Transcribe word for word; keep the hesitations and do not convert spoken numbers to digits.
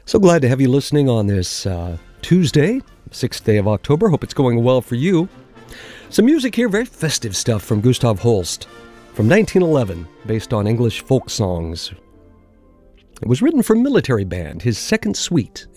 So glad to have you listening on this uh, Tuesday, sixth day of October. Hope it's going well for you. Some music here, very festive stuff from Gustav Holst from nineteen eleven, based on English folk songs. It was written for Military Band, his second suite